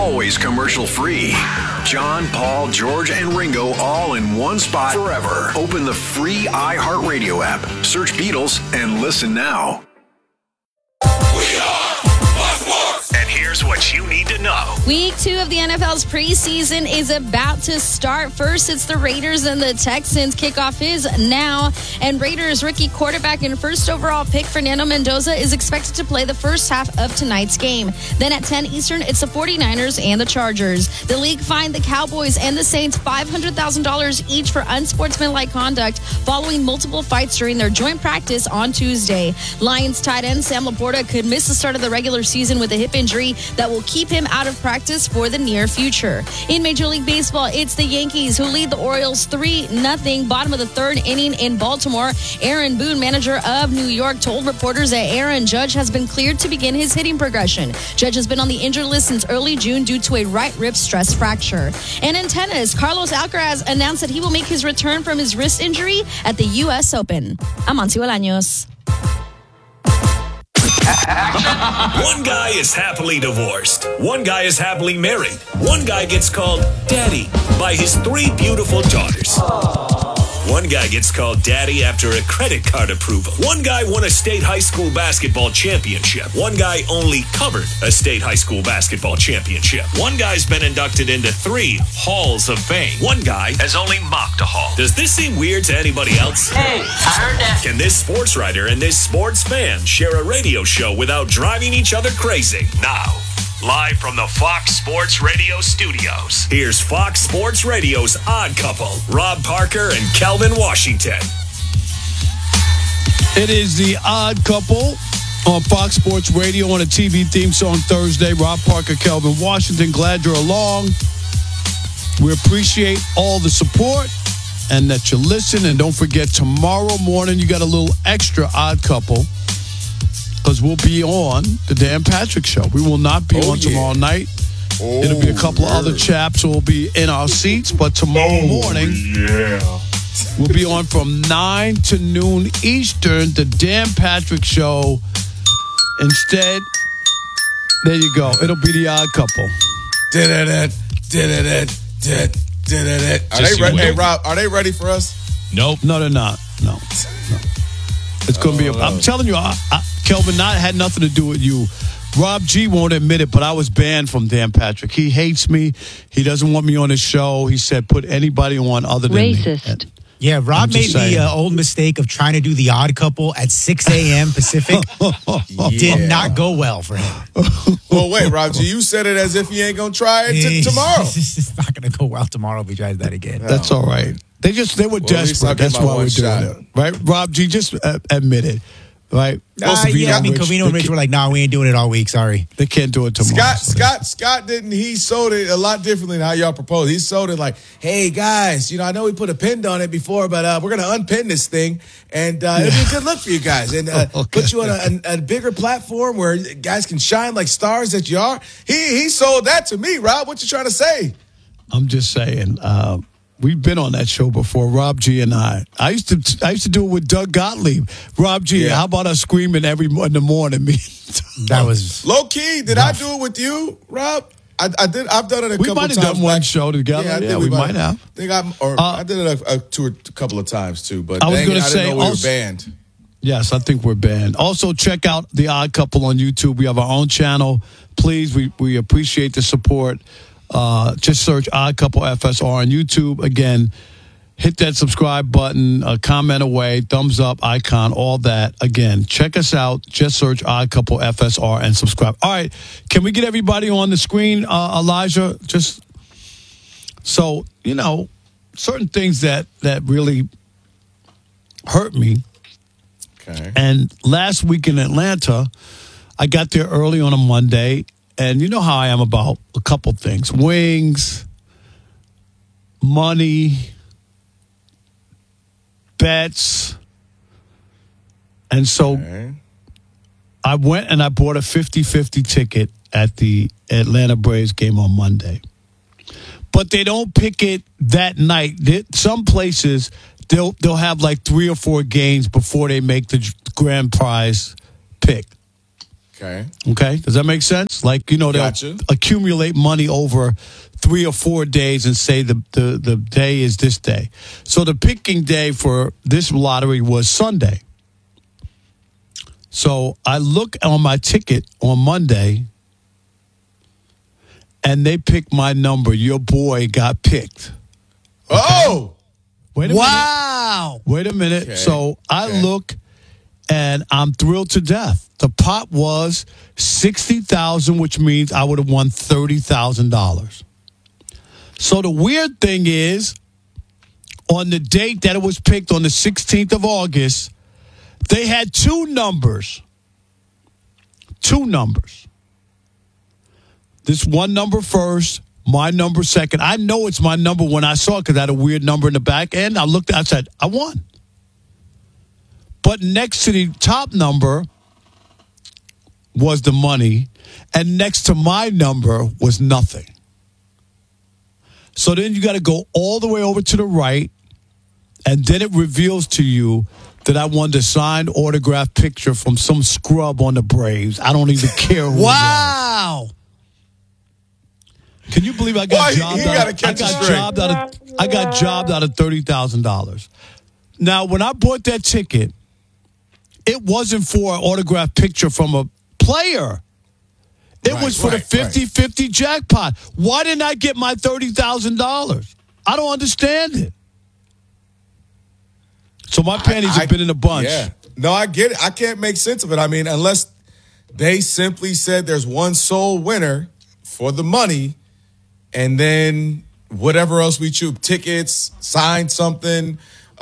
always commercial-free. John, Paul, George, and Ringo all in one spot forever. Open the free iHeartRadio app. Search Beatles and listen now. We are Fox Sports. And here's what you need to know. Week 2 of the NFL's preseason is about to start. First, it's the Raiders and the Texans. Kickoff is now. And Raiders rookie quarterback and first overall pick Fernando Mendoza is expected to play the first half of tonight's game. Then at 10 Eastern, it's the 49ers and the Chargers. The league fined the Cowboys and the Saints $500,000 each for unsportsmanlike conduct following multiple fights during their joint practice on Tuesday. Lions tight end Sam Laporta could miss the start of the regular season with a hip injury that will keep him out of practice for the near future. In Major League Baseball, it's the Yankees who lead the Orioles 3-0, bottom of the third inning in Baltimore. Aaron Boone, manager of New York, told reporters that Aaron Judge has been cleared to begin his hitting progression. Judge has been on the injured list since early June due to a right rib stress fracture. And in tennis, Carlos Alcaraz announced that he will make his return from his wrist injury at the U.S. Open. I'm Monty Bolaños. One guy is happily divorced. One guy is happily married. One guy gets called daddy by his 3 beautiful daughters. One guy gets called daddy after a credit card approval. One guy won a state high school basketball championship. One guy only covered a state high school basketball championship. One guy's been inducted into 3 halls of fame. One guy has only mocked a hall. Does this seem weird to anybody else? Hey, I heard that. Can this sports writer and this sports fan share a radio show without driving each other crazy? Now, live from the Fox Sports Radio studios, here's Fox Sports Radio's Odd Couple, Rob Parker and Kelvin Washington. It is the Odd Couple on Fox Sports Radio on a TV theme song Thursday. Rob Parker, Kelvin Washington, glad you're along. We appreciate all the support and that you listen. And don't forget, tomorrow morning you got a little extra Odd Couple, because we'll be on the Dan Patrick Show. We will not be on tomorrow night. It'll be a couple of other chaps who will be in our seats. But tomorrow morning, we'll be on from 9 to noon Eastern, the Dan Patrick Show. Instead, there you go. It'll be the Odd Couple. Are they ready? Hey, Rob, are they ready for us? Nope. No, they're not. No. It's going to be I'm telling you, Kelvin, had nothing to do with you. Rob G won't admit it, but I was banned from Dan Patrick. He hates me. He doesn't want me on his show. He said, put anybody on other than racist. me. Yeah, Rob made the old mistake of trying to do the Odd Couple at 6 a.m. Pacific. Did not go well for him. Well, wait, Rob G, you said it as if he ain't going to try it tomorrow. It's not going to go well tomorrow if he tries that again. That's all right. They were desperate. That's why we're doing it. Right? Rob G, just admit it. Right? Covino and Rich were like, nah, we ain't doing it all week. Sorry. They can't do it tomorrow. Scott didn't. He sold it a lot differently than how y'all proposed. He sold it like, hey, guys, I know we put a pin on it before, but we're going to unpin this thing, and it'll be a good look for you guys, and put you on a bigger platform where guys can shine like stars that you are. He sold that to me, Rob. What you trying to say? I'm just saying, we've been on that show before, Rob G and I. I used to do it with Doug Gottlieb. Rob G, how about us screaming in the morning? That was low key. Did I do it with you, Rob? I did. I've done it a couple times. We might have done one show together. Yeah, we might have. I did it a couple of times too. But I was going to say, we were banned. Yes, I think we're banned. Also, check out The Odd Couple on YouTube. We have our own channel. Please, we appreciate the support. Just search Odd Couple FSR on YouTube. Again, hit that subscribe button, comment away, thumbs up icon, all that. Again, check us out. Just search Odd Couple FSR and subscribe. All right, can we get everybody on the screen, Elijah? Just so certain things that really hurt me. Okay. And last week in Atlanta, I got there early on a Monday. And you know how I am about a couple things. Wings, money, bets. And so I went and I bought a 50-50 ticket at the Atlanta Braves game on Monday. But they don't pick it that night. Some places, they'll have like 3 or 4 games before they make the grand prize pick. Okay, does that make sense? Like, they'll Gotcha. accumulate money over 3 or 4 days and say the day is this day. So the picking day for this lottery was Sunday. So I look on my ticket on Monday, and they picked my number. Your boy got picked. Oh! Wait a minute. Wait a minute. Okay. So I look, and I'm thrilled to death. The pot was $60,000, which means I would have won $30,000. So the weird thing is, on the date that it was picked, on the 16th of August, they had 2 numbers. 2 numbers. This one number first, my number second. I know it's my number when I saw it because I had a weird number in the back end. I looked, I said, I won. But next to the top number was the money, and next to my number was nothing. So then you got to go all the way over to the right, and then it reveals to you that I won the signed autograph picture from some scrub on the Braves. I don't even care who it was. Wow. Can you believe I got jobbed I got jobbed out of $30,000. Now, when I bought that ticket, it wasn't for an autograph picture from a player. It was for the 50-50 jackpot. Why didn't I get my $30,000? I don't understand it. So my panties have been in a bunch. Yeah. No, I get it. I can't make sense of it. I mean, unless they simply said there's one sole winner for the money, and then whatever else we choose, tickets, sign something,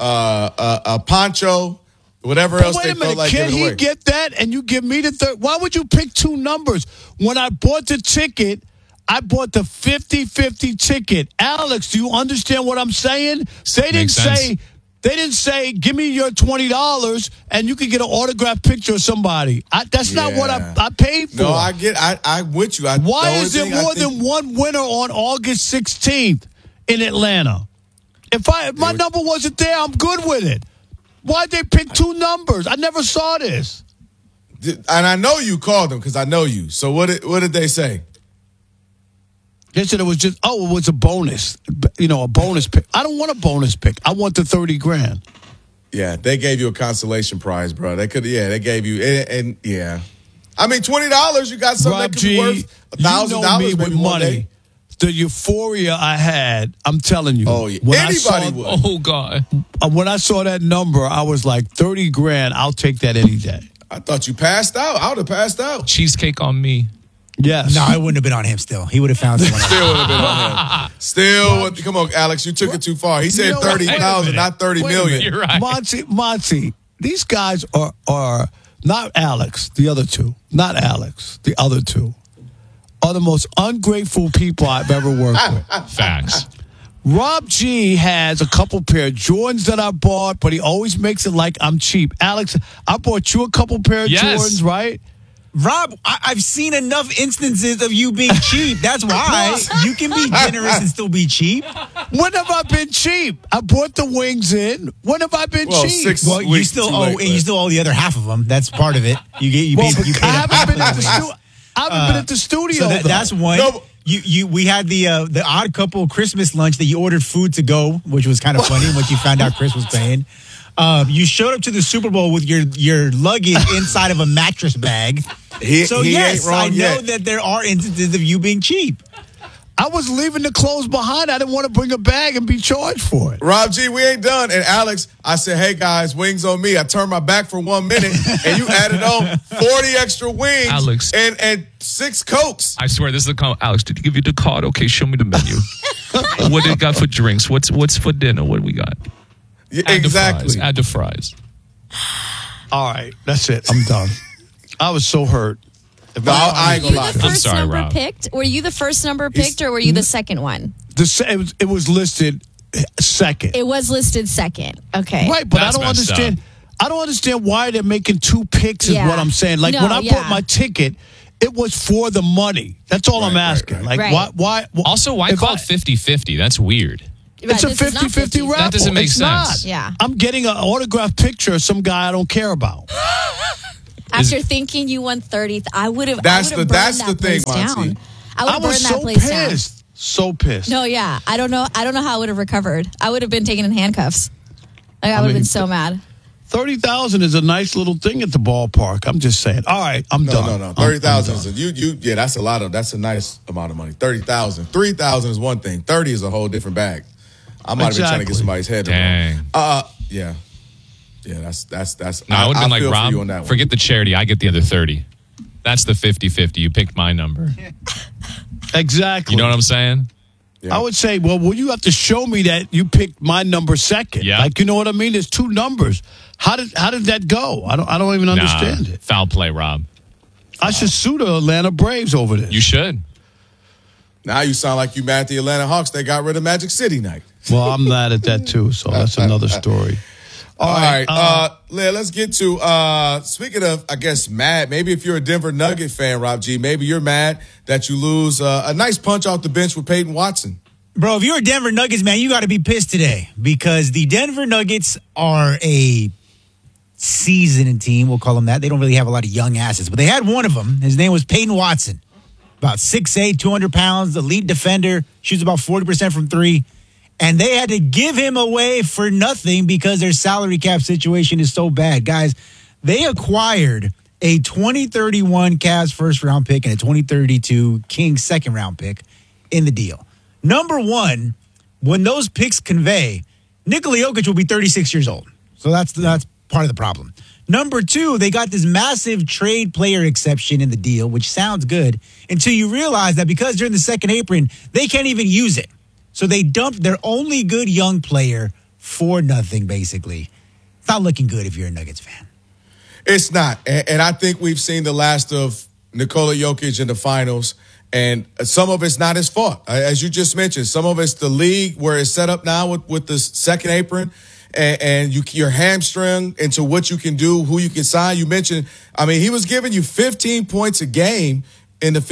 a poncho, whatever else they felt like can giving away. he get that and you give me the third? Why would you pick 2 numbers? When I bought the ticket, I bought the 50-50 ticket. Alex, do you understand what I'm saying? They didn't say, give me your $20 and you can get an autographed picture of somebody. That's not what I paid for. No, I get I'm with you. Why is there more than one winner on August 16th in Atlanta? If my number wasn't there, I'm good with it. Why'd they pick 2 numbers? I never saw this. And I know you called them because I know you. So what did they say? They said it was just, it was a bonus. A bonus pick. I don't want a bonus pick. I want the $30,000. Yeah, they gave you a consolation prize, bro. They gave you, and yeah. I mean, $20, you got something Rob that could be worth $1,000 me with maybe one money. day. The euphoria I had, I'm telling you. Oh, yeah. When Anybody would. Oh, God. When I saw that number, I was like, $30,000, I'll take that any day. I thought you passed out. I would have passed out. Cheesecake on me. Yes. No, it wouldn't have been on him still. He would have found someone else. Still would have been on him. Still, come on, Alex, you took it too far. He said 30,000, not 30 million. You're right. Monty, these guys are not Alex, the other two. Not Alex, the other two. Are the most ungrateful people I've ever worked with. Facts. Rob G has a couple pair of Jordans that I bought, but he always makes it like I'm cheap. Alex, I bought you a couple pair of Jordans, right? Rob, I've seen enough instances of you being cheap. That's why you can be generous and still be cheap. When have I been cheap? I brought the wings in. When have I been cheap? 6 Well, you weeks still too owe, late, and you still owe the other half of them. That's part of it. You Well, paid I haven't been at the wings. studio. I haven't been at the studio. So that's one. No, but- We had the Odd Couple Christmas lunch that you ordered food to go, which was kind of funny once you found out Chris was paying. You showed up to the Super Bowl with your luggage inside of a mattress bag. He Yes, ain't wrong I know yet. that there are instances of you being cheap. I was leaving the clothes behind. I didn't want to bring a bag and be charged for it. Rob G, we ain't done. And Alex, I said, hey, guys, wings on me. I turned my back for 1 minute, and you added on 40 extra wings Alex. and 6 Cokes. I swear, this is the call. Alex, did he give you the card? Okay, show me the menu. What do you got for drinks? What's for dinner? What do we got? Yeah, Add the exactly. fries. Add the fries. All right, that's it. I'm done. I was so hurt. No, I ain't Were you gonna lie. the first sorry, number Rob. picked? Were you the first number picked, or were you the second one? It was listed second. It was listed second. Okay. Right, but That's I don't messed understand. I don't understand why they're making 2 picks. Is Yeah. what I'm saying. Like No, when I yeah. bought my ticket, it was for the money. That's all I'm Right, asking. right. Like Right. why? Also, why if call I- it 50-50? That's weird. It's a Right, this is not 50-50 raffle. That doesn't make It's sense. Not. Yeah. I'm getting an autographed picture of some guy I don't care about. After thinking you won 30, I would have. That's burned the thing, down. Monty. I would I have was burned that so place down. pissed. So pissed. No, yeah, I don't know how I would have recovered. I would have been taken in handcuffs. Like, I would have been so mad. 30,000 is a nice little thing at the ballpark. I'm just saying. All right, I'm done. No. 30,000 is yeah. That's a nice amount of money. 30,000, 3,000 is one thing. 30 is a whole different bag. I might have been trying to get somebody's head. Dang. Yeah. That's. No, I would have been like, feel for you on that Rob, one. forget the charity. I get the other 30. That's the 50-50. You picked my number. Exactly. You know what I'm saying? Yeah. I would say, well, you have to show me that you picked my number second. Yeah. Like, you know what I mean? There's two numbers. How did that go? I don't even understand it. Foul play, Rob. I should sue the Atlanta Braves over this. You should. Now you sound like you mad at the Atlanta Hawks. They got rid of Magic City night. Well, I'm mad at that too, so that's another story. All right. Let's get to speaking of, I guess, mad. Maybe if you're a Denver Nugget fan, Rob G, maybe you're mad that you lose a nice punch off the bench with Peyton Watson. Bro, if you're a Denver Nuggets man, you got to be pissed today because the Denver Nuggets are a seasoned team. We'll call them that. They don't really have a lot of young asses, but they had one of them. His name was Peyton Watson. About 6'8", 200 pounds, elite defender, shoots about 40% from three. And they had to give him away for nothing because their salary cap situation is so bad. Guys, they acquired a 2031 Cavs first-round pick and a 2032 Kings second-round pick in the deal. Number one, when those picks convey, Nikola Jokic will be 36 years old. So that's part of the problem. Number two, they got this massive trade player exception in the deal, which sounds good, until you realize that because during the second apron, they can't even use it. So they dumped their only good young player for nothing, basically. It's not looking good if you're a Nuggets fan. It's not. And I think we've seen the last of Nikola Jokic in the finals. And some of it's not his fault. As you just mentioned, some of it's the league where it's set up now with the second apron. And you're hamstrung into what you can do, who you can sign. You mentioned, he was giving you 15 points a game in the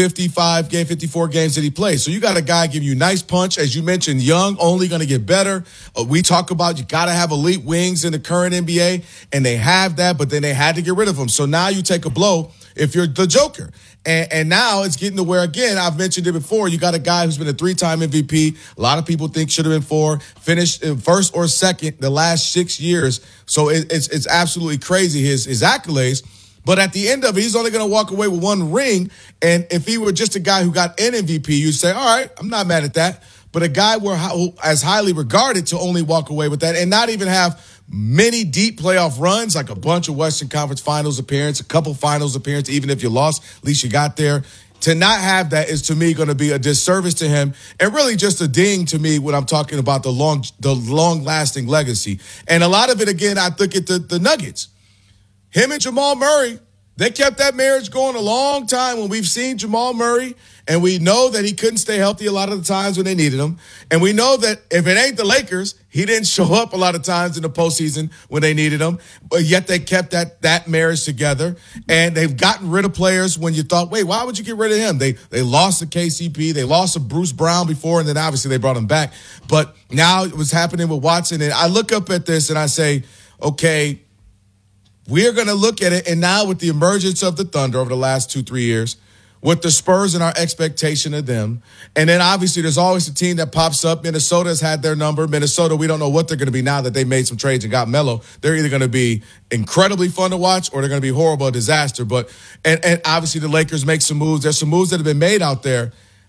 54 games that he played. So you got a guy giving you nice punch. As you mentioned, young, only going to get better. We talk about you got to have elite wings in the current NBA, and they have that, but then they had to get rid of him. So now you take a blow if you're the Joker. And now it's getting to where, again, I've mentioned it before, you got a guy who's been a 3-time MVP. A lot of people think should have been 4, finished in first or second the last 6 years. So it's absolutely crazy, his accolades. But at the end of it, he's only going to walk away with one ring. And if he were just a guy who got an MVP, you'd say, all right, I'm not mad at that. But a guy who as highly regarded to only walk away with that and not even have many deep playoff runs, like a bunch of Western Conference Finals appearance, a couple Finals appearances, even if you lost, at least you got there. To not have that is, to me, going to be a disservice to him and really just a ding to me when I'm talking about the long-lasting legacy. And a lot of it, again, I look at the Nuggets. Him and Jamal Murray, they kept that marriage going a long time when we've seen Jamal Murray, and we know that he couldn't stay healthy a lot of the times when they needed him. And we know that if it ain't the Lakers, he didn't show up a lot of times in the postseason when they needed him. But yet they kept that marriage together. And they've gotten rid of players when you thought, wait, why would you get rid of him? They lost to KCP. They lost to Bruce Brown before, and then obviously they brought him back. But now it was happening with Watson. And I look up at this and I say, okay, we're going to look at it, and now with the emergence of the Thunder over the last 2-3 years, with the Spurs and our expectation of them, and then obviously there's always a team that pops up. Minnesota has had their number. Minnesota, we don't know what they're going to be now that they made some trades and got Melo. They're either going to be incredibly fun to watch or they're going to be horrible, a disaster. But and obviously the Lakers make some moves. There's some moves that have been made out there.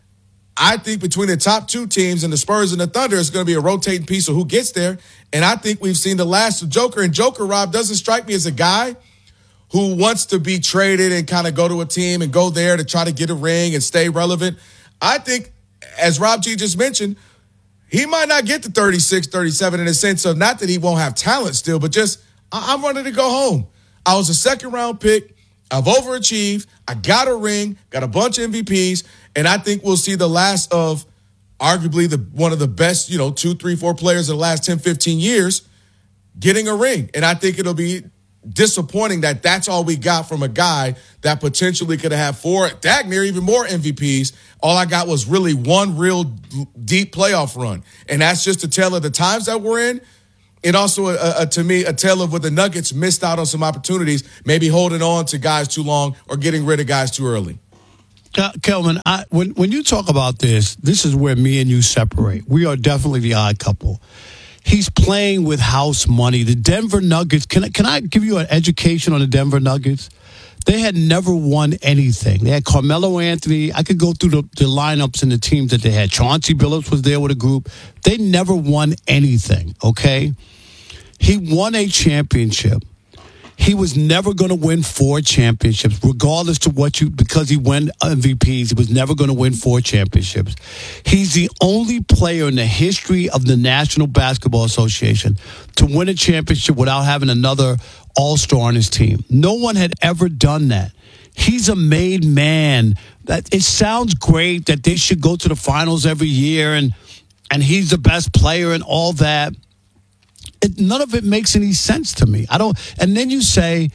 I think between the top two teams and the Spurs and the Thunder, it's going to be a rotating piece of who gets there. And I think we've seen the last of Joker. And Joker, Rob, doesn't strike me as a guy who wants to be traded and kind of go to a team and go there to try to get a ring and stay relevant. I think, as Rob G just mentioned, he might not get to 36, 37 in the sense of not that he won't have talent still, but just I'm ready to go home. I was a second-round pick. I've overachieved. I got a ring, got a bunch of MVPs, and I think we'll see the last of arguably one of the best, 2, 3, 4 players in the last 10, 15 years getting a ring. And I think it'll be disappointing that that's all we got from a guy that potentially could have had 4, dang near even more MVPs. All I got was really one real deep playoff run. And that's just to tell of the times that we're in. And also, to me, a tale of where the Nuggets missed out on some opportunities, maybe holding on to guys too long or getting rid of guys too early. Kelvin, when you talk about this is where me and you separate. We are definitely the odd couple. He's playing with house money. The Denver Nuggets, can I give you an education on the Denver Nuggets? They had never won anything. They had Carmelo Anthony. I could go through the lineups and the teams that they had. Chauncey Billups was there with a group. They never won anything, okay? He won a championship. He was never going to win 4 championships, regardless to because he won MVPs, he was never going to win 4 championships. He's the only player in the history of the National Basketball Association to win a championship without having another all-star on his team. No one had ever done that. He's a made man. That it sounds great that they should go to the finals every year and he's the best player and all that. None of it makes any sense to me. I don't. And then you say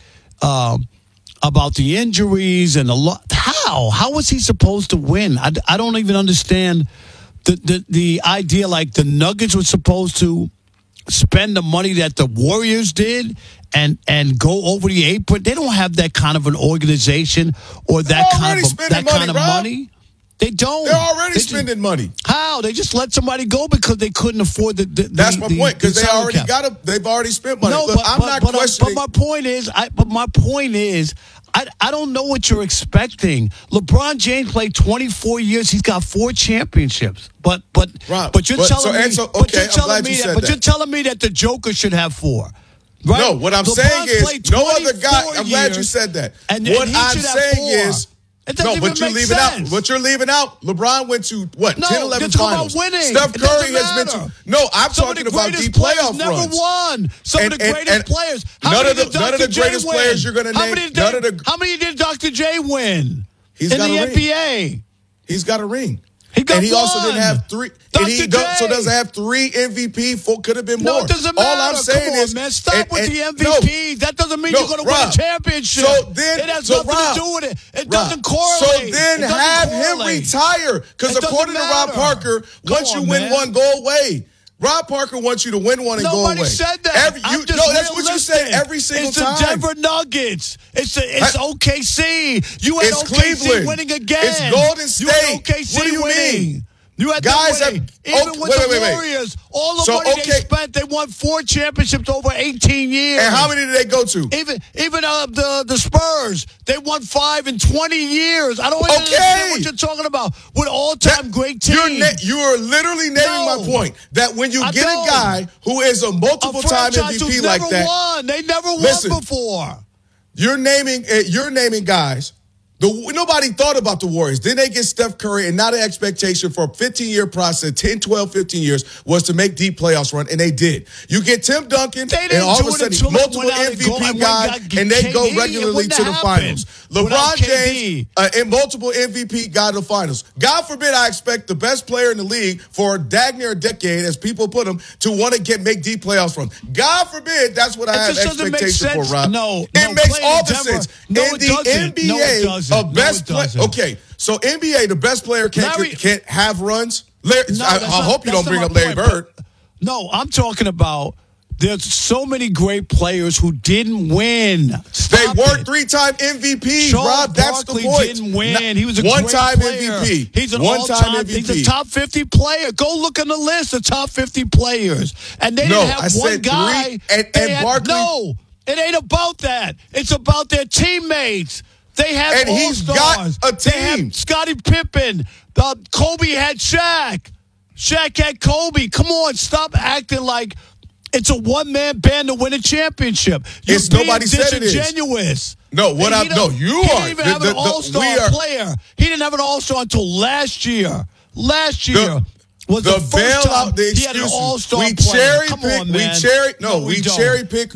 about the injuries and how was he supposed to win? I don't even understand the idea. Like the Nuggets were supposed to spend the money that the Warriors did and go over the apron. They don't have that kind of an organization or that kind of money. They don't. They're already spending money. How? They just let somebody go because they couldn't afford the That's my point, because they've already spent money. No, Look, I'm not questioning. But my point is, I don't know what you're expecting. LeBron James played 24 years. He's got 4 championships. But you're telling me that the Joker should have 4. Right? No, what I'm saying is no other guy. I'm glad you said that. What I'm saying is. No, but you're leaving out. But you're leaving out. LeBron went to 10, 11 finals. Steph Curry has been to. No, I'm talking about deep playoff runs. Never won. Some of the greatest players. None of the greatest players you're going to name. How many did Dr. J win in the NBA? He's got a ring. He got and he one. Also didn't have 3. So doesn't have 3 MVP. 4 could have been more. No, it doesn't matter. All I'm saying is, man, stop with the MVP. That doesn't mean you're going to win a championship. It has nothing to do with it. It doesn't correlate. So then have him retire. Because according to Rob Parker, once you win one, go away. Rob Parker wants you to win one and go away. Nobody said that. That's what you say every single time. It's the Denver Nuggets. It's OKC. You had OKC Cleveland. Winning again. It's Golden State. You had OKC what do you winning. Mean? You had guys even with the Warriors, all the money they spent, they won 4 championships over 18 years. And how many did they go to? Even the Spurs, they won 5 in 20 years. I don't understand what you're talking about. With all-time great teams. You are literally naming my point. That when you get a guy who is a multiple-time MVP like that, they never won before. You're naming guys. Nobody thought about the Warriors. Then they get Steph Curry, and now the expectation for a 15-year process, 10, 12, 15 years, was to make deep playoffs run, and they did. You get Tim Duncan, and all of a sudden, multiple MVP guys, and they go regularly to the finals. LeBron James, and multiple MVP guy to the finals. God forbid I expect the best player in the league for dang near a decade, as people put him, to want to make deep playoffs runs. God forbid that's what I have expectation for, Rob. No, it makes all the sense. In the NBA, okay, so NBA, the best player can't have runs. I hope you don't bring up Larry Bird. No, I'm talking about there's so many great players who didn't win. They weren't 3-time MVPs, Rob. That's the point. Didn't win. He was a one-time great player. MVP. He's an one-time MVP. He's a top 50 player. Go look on the list of top 50 players. And they didn't have one guy. And Barkley. No, it ain't about that. It's about their teammates. They have all-stars. He's got a team. They have Scottie Pippen. Kobe had Shaq. Shaq had Kobe. Come on, stop acting like it's a one-man band to win a championship. Nobody said it is. Disingenuous. No, you are. He didn't even have an all-star player. He didn't have an all-star until last year. Last year. Was the bailout, the he had an all-star we player. We cherry pick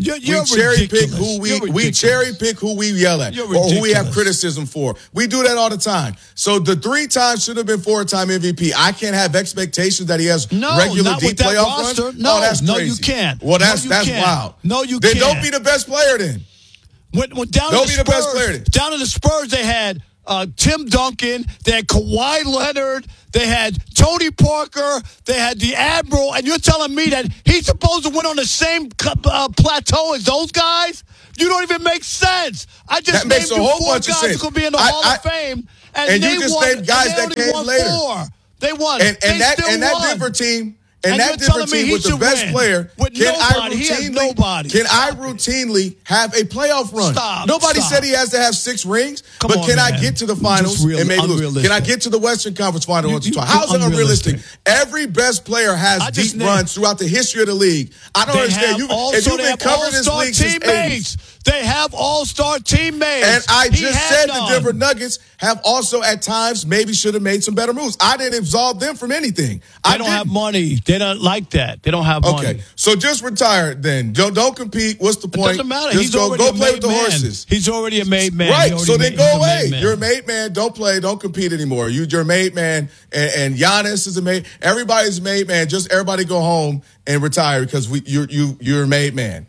who we yell at or who we have criticism for. We do that all the time. So the 3 times should have been 4-time MVP. I can't have expectations that he has regular deep playoff runs. No, that's crazy. No, you can't. Well, that's wild. No, you can't. Then don't be the best player then. Don't be the best player then. Down in the Spurs, they had Tim Duncan, they had Kawhi Leonard, They had Tony Parker. They had the Admiral. And you're telling me that he's supposed to win on the same plateau as those guys? You don't even make sense. I just That makes named a you whole 4 bunch of guys sense. who could be in the Hall of Fame. And they you just won, named guys and they that only came won later. 4. They won. And They that still won. Denver team. And And that you're Denver telling me team he with the should best win player. with nobody. He has nobody. Can I routinely have a playoff run? Nobody said he has to have 6 rings. Come but on, can I man. get to the finals Just and maybe lose? unrealistic. Can I get to the Western Conference final once or twice? How's it unrealistic. unrealistic? Every best player has deep runs throughout the history of the league. I don't understand. If you've been covering this league since the 80s. They have all-star teammates. And I just said none. the Denver Nuggets have also at times maybe should have made some better moves. I didn't absolve them from anything. They don't have money. They don't like that. They don't have money. Okay, so just retire then. Don't compete. What's the point? It doesn't matter. Just He's go already a play made with the man. horses. He's already a made man. Right, so then go away. Man. You're a made man. Don't play. Don't compete anymore. You're a made man. And Giannis is a made. Everybody's a made man. Just everybody go home and retire because you're a made man.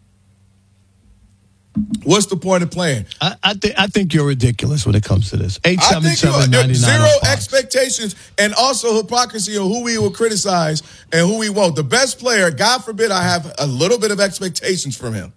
What's the point of playing? I think you're ridiculous when it comes to this. I think you are. 877-99 Zero on Fox. expectations and also hypocrisy on who we will criticize and who we won't. The best player, God forbid I have a little bit of expectations from him.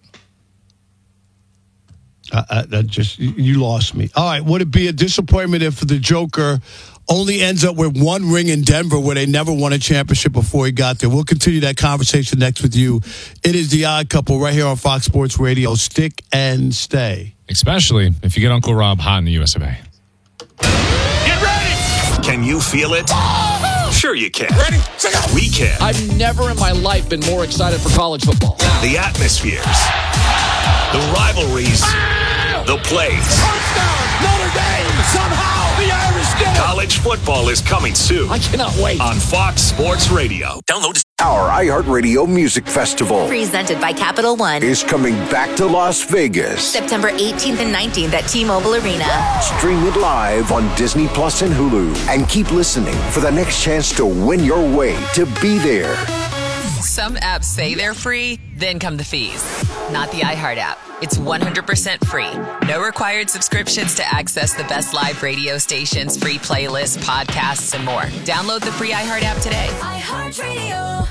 That just you lost me. All right, would it be a disappointment if the Joker only ends up with 1 ring in Denver where they never won a championship before he got there? We'll continue that conversation next with you. It is The Odd Couple right here on Fox Sports Radio. Stick and stay. Especially if you get Uncle Rob hot in the US of A. Get ready! Can you feel it? Sure you can. Ready, set, go. We can. I've never in my life been more excited for college football. The atmospheres, the rivalries, the plays. Touchdown, Notre Dame, somehow the Irish did it. College football is coming soon I cannot wait. on Fox Sports Radio. Download Our iHeartRadio Music Festival Presented by Capital One. is coming back to Las Vegas. September 18th and 19th at T-Mobile Arena. Stream it live on Disney Plus and Hulu. And keep listening for the next chance to win your way to be there. Some apps say they're free, then come the fees. Not the iHeart app. It's 100% free. No required subscriptions to access the best live radio stations, free playlists, podcasts, and more. Download the free iHeart app today. iHeartRadio.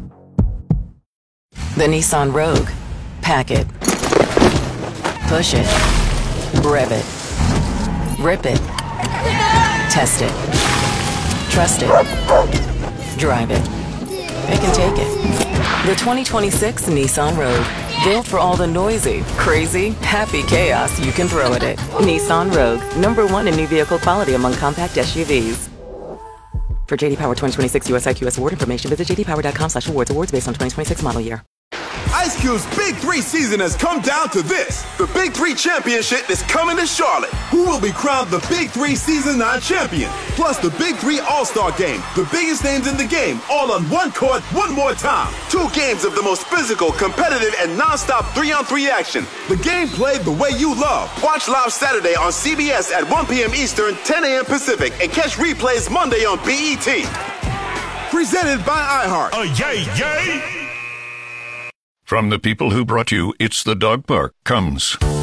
The Nissan Rogue. Pack it. Push it. Rev it. Rip it. Test it. Trust it. Drive it. Pick and take it. The 2026 Nissan Rogue. Built for all the noisy, crazy, happy chaos you can throw at it. Nissan Rogue. #1 in new vehicle quality among compact SUVs. For JD Power 2026 US IQS award information, visit jdpower.com/awards. Awards based on 2026 model year. Ice Cube's Big 3 season has come down to this. The Big 3 Championship is coming to Charlotte. Who will be crowned the Big 3 Season 9 champion? Plus the Big 3 All-Star Game. The biggest names in the game, all on one court, one more time. 2 games of the most physical, competitive, and non-stop 3-on-3 action. The game played the way you love. Watch live Saturday on CBS at 1 p.m. Eastern, 10 a.m. Pacific, and catch replays Monday on BET. Presented by iHeart. Oh, yay, yay! From the people who brought you It's the Dog Park comes